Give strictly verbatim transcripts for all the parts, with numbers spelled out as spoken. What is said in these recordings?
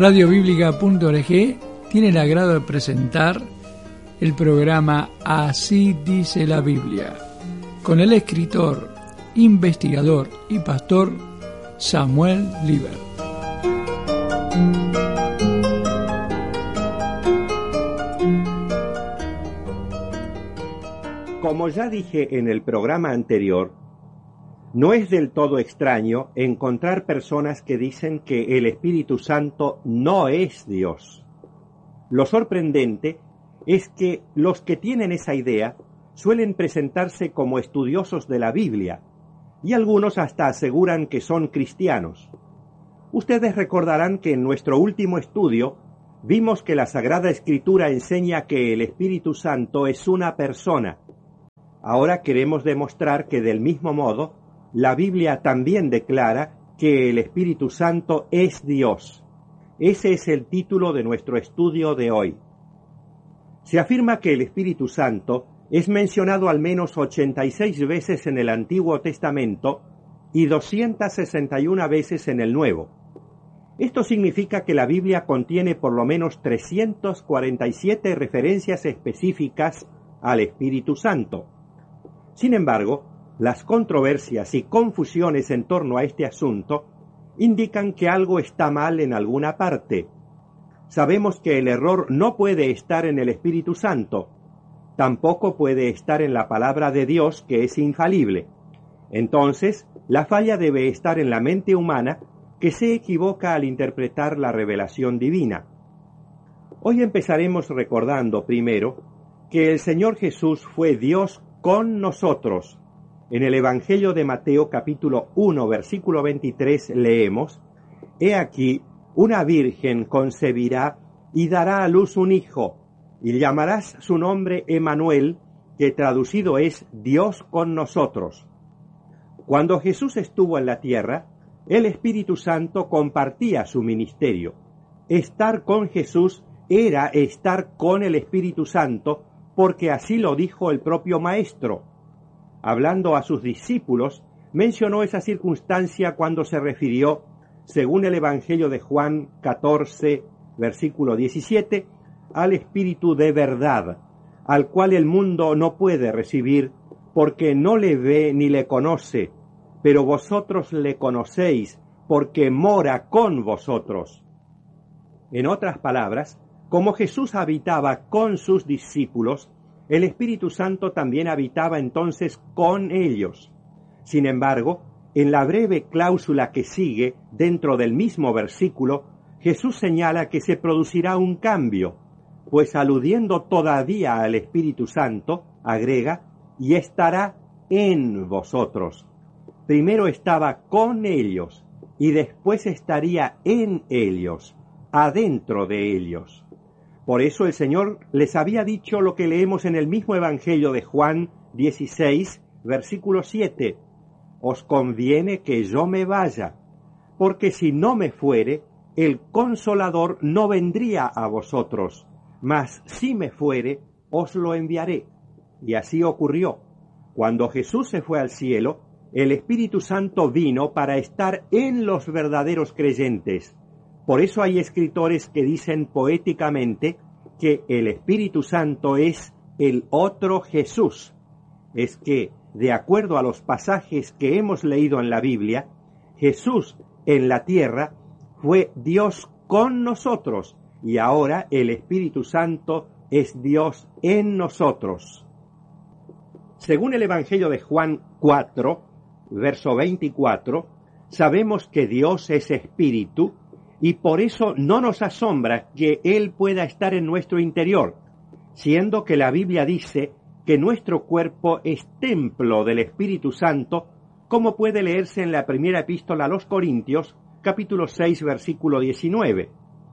radio bíblica punto org tiene el agrado de presentar el programa Así dice la Biblia, con el escritor, investigador y pastor Samuel Liber. Como ya dije en el programa anterior, no es del todo extraño encontrar personas que dicen que el Espíritu Santo no es Dios. Lo sorprendente es que los que tienen esa idea suelen presentarse como estudiosos de la Biblia, y algunos hasta aseguran que son cristianos. Ustedes recordarán que en nuestro último estudio vimos que la Sagrada Escritura enseña que el Espíritu Santo es una persona. Ahora queremos demostrar que del mismo modo, la Biblia también declara que el Espíritu Santo es Dios. Ese es el título de nuestro estudio de hoy. Se afirma que el Espíritu Santo es mencionado al menos ochenta y seis veces en el Antiguo Testamento y doscientas sesenta y una veces en el Nuevo. Esto significa que la Biblia contiene por lo menos trescientas cuarenta y siete referencias específicas al Espíritu Santo. Sin embargo, las controversias y confusiones en torno a este asunto indican que algo está mal en alguna parte. Sabemos que el error no puede estar en el Espíritu Santo, tampoco puede estar en la palabra de Dios, que es infalible. Entonces, la falla debe estar en la mente humana, que se equivoca al interpretar la revelación divina. Hoy empezaremos recordando primero que el Señor Jesús fue Dios con nosotros. En el Evangelio de Mateo capítulo uno, versículo veintitrés leemos: He aquí, una virgen concebirá y dará a luz un hijo, y llamarás su nombre Emmanuel, que traducido es Dios con nosotros. Cuando Jesús estuvo en la tierra, el Espíritu Santo compartía su ministerio. Estar con Jesús era estar con el Espíritu Santo, porque así lo dijo el propio Maestro. Hablando a sus discípulos, mencionó esa circunstancia cuando se refirió, según el Evangelio de Juan catorce, versículo diecisiete, al Espíritu de verdad, al cual el mundo no puede recibir, porque no le ve ni le conoce, pero vosotros le conocéis, porque mora con vosotros. En otras palabras, como Jesús habitaba con sus discípulos, el Espíritu Santo también habitaba entonces con ellos. Sin embargo, en la breve cláusula que sigue, dentro del mismo versículo, Jesús señala que se producirá un cambio, pues aludiendo todavía al Espíritu Santo, agrega, y estará en vosotros. Primero estaba con ellos, y después estaría en ellos, adentro de ellos. Por eso el Señor les había dicho lo que leemos en el mismo Evangelio de Juan dieciséis, versículo siete. Os conviene que yo me vaya, porque si no me fuere, el Consolador no vendría a vosotros, mas si me fuere, os lo enviaré. Y así ocurrió. Cuando Jesús se fue al cielo, el Espíritu Santo vino para estar en los verdaderos creyentes. Por eso hay escritores que dicen poéticamente que el Espíritu Santo es el otro Jesús. Es que, de acuerdo a los pasajes que hemos leído en la Biblia, Jesús en la tierra fue Dios con nosotros y ahora el Espíritu Santo es Dios en nosotros. Según el Evangelio de Juan cuatro, verso veinticuatro, sabemos que Dios es Espíritu, y por eso no nos asombra que Él pueda estar en nuestro interior, siendo que la Biblia dice que nuestro cuerpo es templo del Espíritu Santo, como puede leerse en la primera epístola a los Corintios, capítulo seis, versículo diecinueve.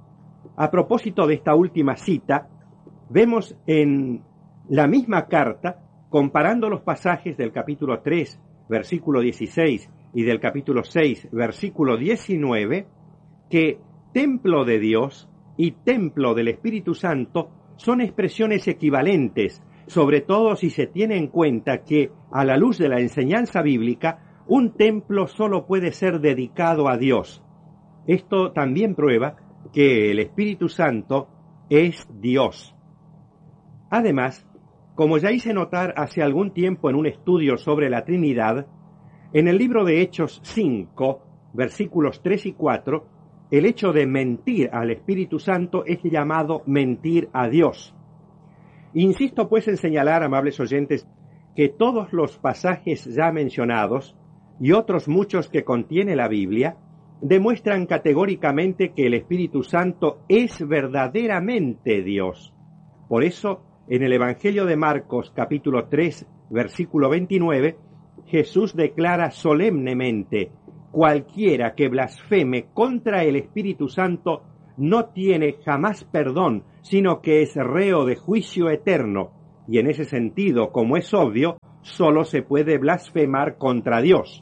A propósito de esta última cita, vemos en la misma carta, comparando los pasajes del capítulo tres, versículo dieciséis, y del capítulo seis, versículo diecinueve, que templo de Dios y templo del Espíritu Santo son expresiones equivalentes, sobre todo si se tiene en cuenta que, a la luz de la enseñanza bíblica, un templo solo puede ser dedicado a Dios. Esto también prueba que el Espíritu Santo es Dios. Además, como ya hice notar hace algún tiempo en un estudio sobre la Trinidad, en el libro de Hechos cinco, versículos tres y cuatro, el hecho de mentir al Espíritu Santo es llamado mentir a Dios. Insisto pues en señalar, amables oyentes, que todos los pasajes ya mencionados y otros muchos que contiene la Biblia demuestran categóricamente que el Espíritu Santo es verdaderamente Dios. Por eso, en el Evangelio de Marcos, capítulo tres, versículo veintinueve, Jesús declara solemnemente: cualquiera que blasfeme contra el Espíritu Santo no tiene jamás perdón, sino que es reo de juicio eterno. Y en ese sentido, como es obvio, solo se puede blasfemar contra Dios.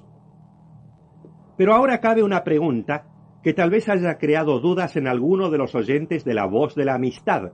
Pero ahora cabe una pregunta que tal vez haya creado dudas en alguno de los oyentes de la Voz de la Amistad.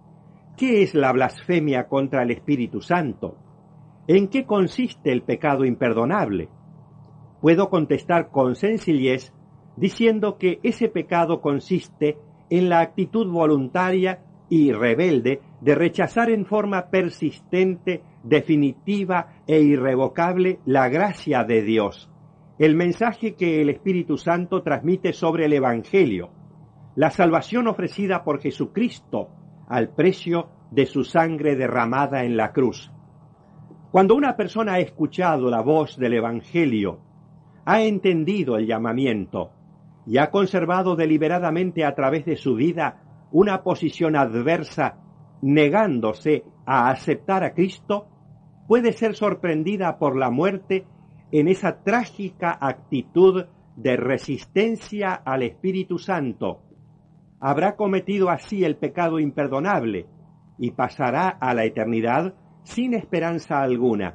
¿Qué es la blasfemia contra el Espíritu Santo? ¿En qué consiste el pecado imperdonable? Puedo contestar con sencillez diciendo que ese pecado consiste en la actitud voluntaria y rebelde de rechazar en forma persistente, definitiva e irrevocable la gracia de Dios, el mensaje que el Espíritu Santo transmite sobre el Evangelio, la salvación ofrecida por Jesucristo al precio de su sangre derramada en la cruz. Cuando una persona ha escuchado la voz del Evangelio, ha entendido el llamamiento y ha conservado deliberadamente a través de su vida una posición adversa, negándose a aceptar a Cristo, puede ser sorprendida por la muerte en esa trágica actitud de resistencia al Espíritu Santo. Habrá cometido así el pecado imperdonable y pasará a la eternidad sin esperanza alguna.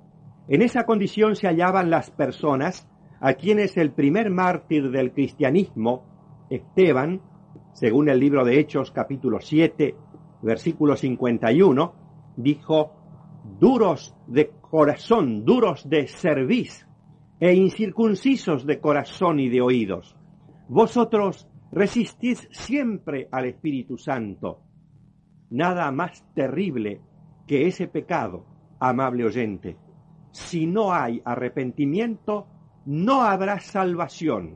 En esa condición se hallaban las personas a quienes el primer mártir del cristianismo, Esteban, según el libro de Hechos capítulo siete, versículo cincuenta y uno, dijo: duros de corazón, duros de cerviz, e incircuncisos de corazón y de oídos. Vosotros resistís siempre al Espíritu Santo. Nada más terrible que ese pecado, amable oyente. Si no hay arrepentimiento, no habrá salvación.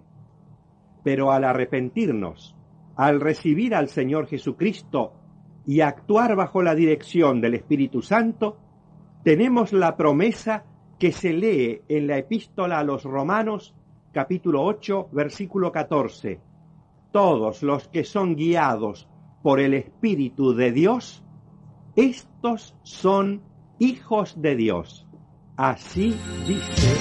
Pero al arrepentirnos, al recibir al Señor Jesucristo y actuar bajo la dirección del Espíritu Santo, tenemos la promesa que se lee en la Epístola a los Romanos, capítulo ocho, versículo catorce. Todos los que son guiados por el Espíritu de Dios, estos son hijos de Dios. Así dice